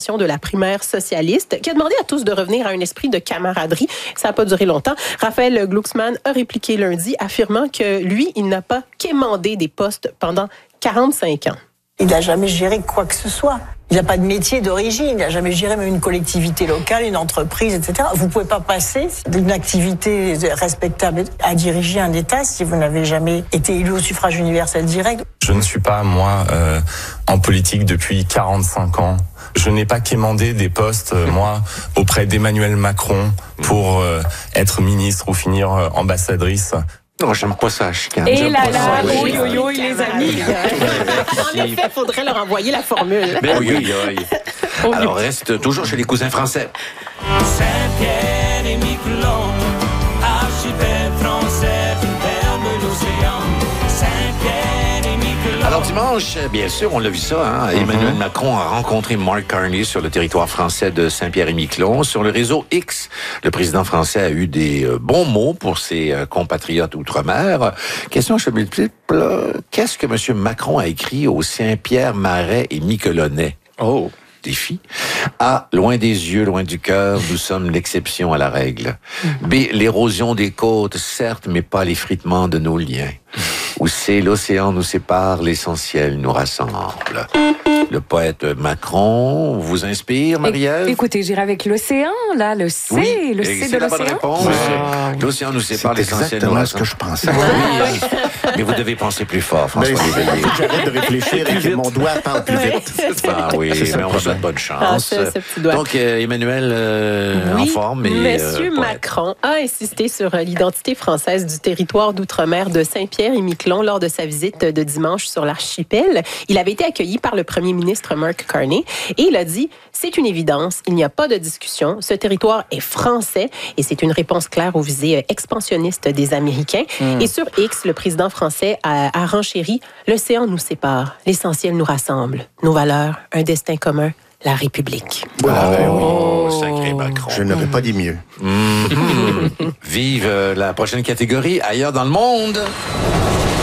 de la primaire socialiste, qui a demandé à tous de revenir à un esprit de camaraderie. Ça n'a pas duré longtemps. Raphaël Glucksmann a répliqué lundi, affirmant que lui, il n'a pas quémandé des postes pendant 45 ans. Il n'a jamais géré quoi que ce soit. Il n'a pas de métier d'origine. Il n'a jamais géré même une collectivité locale, une entreprise, etc. Vous ne pouvez pas passer d'une activité respectable à diriger un État si vous n'avez jamais été élu au suffrage universel direct. Je ne suis pas, moi, en politique depuis 45 ans. Je n'ai pas quémandé des postes, moi, auprès d'Emmanuel Macron pour être ministre ou finir ambassadrice. Non, j'aime pas ça, chicane. Et là, oui, les amis. En effet, il faudrait leur envoyer la formule. Ben oui. Alors, reste toujours chez les cousins français. Saint-Pierre et Miquelon, archipel français, terre de l'océan. Saint-Pierre et Miquelon. Alors, dimanche, bien sûr, on l'a vu ça, hein? Emmanuel Macron a rencontré Mark Carney sur le territoire français de Saint-Pierre-et-Miquelon. Sur le réseau X, le président français a eu des bons mots pour ses compatriotes outre-mer. Question je multiple. Qu'est-ce que M. Macron a écrit aux Saint-Pierre, Marais et Miquelonnais? Oh! Défi. A, loin des yeux, loin du cœur, nous sommes l'exception à la règle. B, l'érosion des côtes, certes, mais pas l'effritement de nos liens. Ou C, l'océan nous sépare, l'essentiel nous rassemble. Le poète Macron vous inspire, Marie-Ève? Écoutez, j'irai avec l'océan, là, le C, oui, le C de c'est la bonne l'océan. réponse. L'océan nous sépare, l'essentiel nous rassemble. C'est exactement ce que je pensais. Oui, mais vous devez penser plus fort, François Léveillé. J'arrête de réfléchir et que mon doigt parle plus vite. Ah oui, mais on vous souhaite bonne chance. Donc, Emmanuel, en forme. Monsieur Macron a insisté sur l'identité française du territoire d'outre-mer de Saint-Pierre-et-Miquelon lors de sa visite de dimanche sur l'archipel. Il avait été accueilli par le premier ministre Mark Carney et il a dit « C'est une évidence, il n'y a pas de discussion, ce territoire est français et c'est une réponse claire aux visées expansionnistes des Américains. » Et sur X, le président français a renchéri « L'océan nous sépare, l'essentiel nous rassemble, nos valeurs, un destin commun, la République. » Sacré Macron. Je n'aurais pas dit mieux. Vive la prochaine catégorie, ailleurs dans le monde.